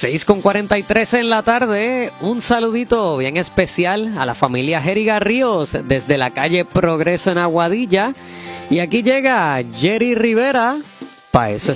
6:43 en la tarde, un saludito bien especial a la familia Jeriga Ríos desde la calle Progreso en Aguadilla. Y aquí llega Jerry Rivera, pa' eso